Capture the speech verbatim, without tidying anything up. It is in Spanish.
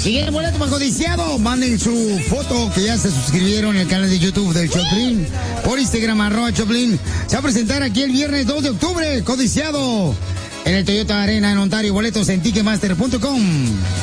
Si quieren boleto para Codiciado, manden su foto que ya se suscribieron en el canal de YouTube del Choplin. Por Instagram, arroba Choplin. Se va a presentar aquí el viernes dos de octubre, Codiciado, en el Toyota Arena en Ontario. Boletos en ticketmaster punto com.